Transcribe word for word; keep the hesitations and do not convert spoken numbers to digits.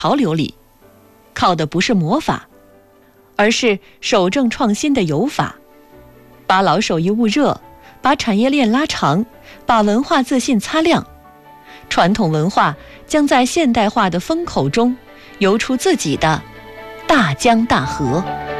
潮流里，靠的不是魔法，而是守正创新的有法，把老手艺焐热，把产业链拉长，把文化自信擦亮。传统文化将在现代化的风口中游出自己的大江大河。